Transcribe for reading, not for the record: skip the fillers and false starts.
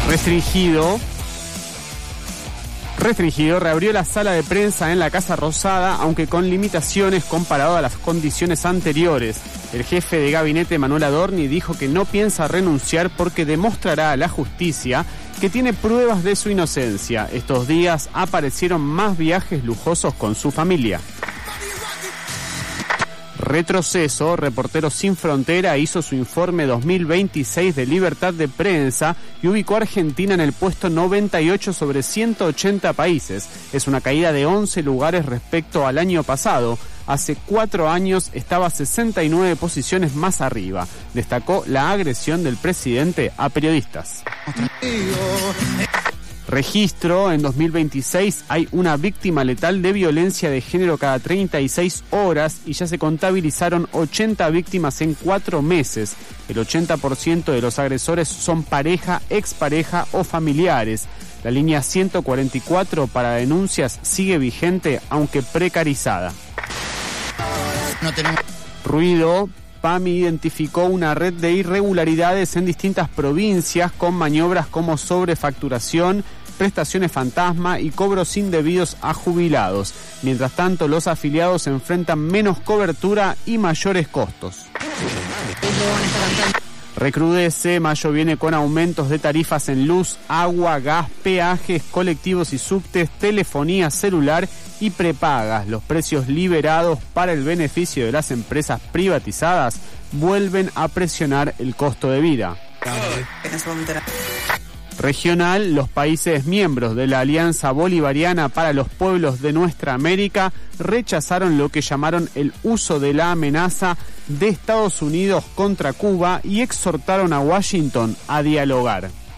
Restringido reabrió la sala de prensa en la Casa Rosada, aunque con limitaciones comparado a las condiciones anteriores. El jefe de gabinete, Manuel Adorni, dijo que no piensa renunciar porque demostrará a la justicia que tiene pruebas de su inocencia. Estos días aparecieron más viajes lujosos con su familia. Retroceso, Reporteros Sin Frontera hizo su informe 2026 de libertad de prensa y ubicó a Argentina en el puesto 98 sobre 180 países. Es una caída de 11 lugares respecto al año pasado. Hace 4 años estaba 69 posiciones más arriba. Destacó la agresión del presidente a periodistas. Registro, en 2026 hay una víctima letal de violencia de género cada 36 horas y ya se contabilizaron 80 víctimas en 4 meses. El 80% de los agresores son pareja, expareja o familiares. La línea 144 para denuncias sigue vigente, aunque precarizada. Ruido. PAMI identificó una red de irregularidades en distintas provincias con maniobras como sobrefacturación, prestaciones fantasma y cobros indebidos a jubilados. Mientras tanto, los afiliados enfrentan menos cobertura y mayores costos. Recrudece, mayo viene con aumentos de tarifas en luz, agua, gas, peajes, colectivos y subtes, telefonía celular y prepagas. Los precios liberados para el beneficio de las empresas privatizadas vuelven a presionar el costo de vida. Regional, los países miembros de la Alianza Bolivariana para los Pueblos de Nuestra América rechazaron lo que llamaron el uso de la amenaza de Estados Unidos contra Cuba y exhortaron a Washington a dialogar.